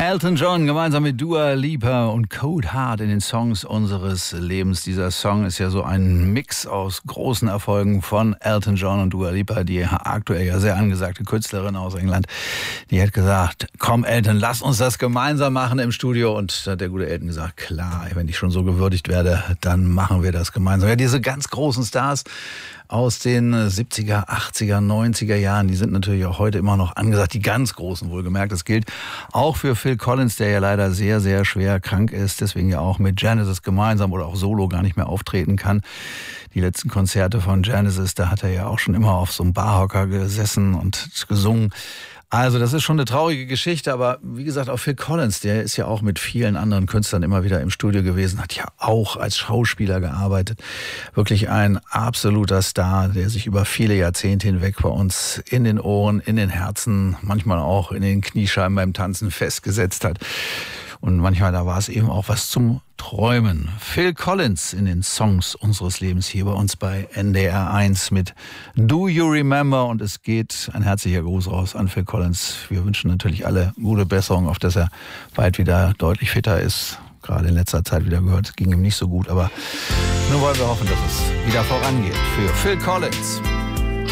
Elton John gemeinsam mit Dua Lipa und Cold Heart in den Songs unseres Lebens. Dieser Song ist ja so ein Mix aus großen Erfolgen von Elton John und Dua Lipa, die aktuell ja sehr angesagte Künstlerin aus England. Die hat gesagt, komm Elton, lass uns das gemeinsam machen im Studio. Und da hat der gute Elton gesagt, klar, wenn ich schon so gewürdigt werde, dann machen wir das gemeinsam. Ja, diese ganz großen Stars aus den 70er, 80er, 90er Jahren, die sind natürlich auch heute immer noch angesagt, die ganz Großen wohlgemerkt. Das gilt auch für Phil Collins, der ja leider sehr, sehr schwer krank ist, deswegen ja auch mit Genesis gemeinsam oder auch solo gar nicht mehr auftreten kann. Die letzten Konzerte von Genesis, da hat er ja auch schon immer auf so einem Barhocker gesessen und gesungen. Also das ist schon eine traurige Geschichte, aber wie gesagt, auch Phil Collins, der ist ja auch mit vielen anderen Künstlern immer wieder im Studio gewesen, hat ja auch als Schauspieler gearbeitet. Wirklich ein absoluter Star, der sich über viele Jahrzehnte hinweg bei uns in den Ohren, in den Herzen, manchmal auch in den Kniescheiben beim Tanzen festgesetzt hat. Und manchmal, da war es eben auch was zum Träumen. Phil Collins in den Songs unseres Lebens hier bei uns bei NDR 1 mit Do You Remember? Und es geht ein herzlicher Gruß raus an Phil Collins. Wir wünschen natürlich alle gute Besserung, auf dass er bald wieder deutlich fitter ist. Gerade in letzter Zeit wieder gehört, es ging ihm nicht so gut. Aber nur wollen wir hoffen, dass es wieder vorangeht für Phil Collins.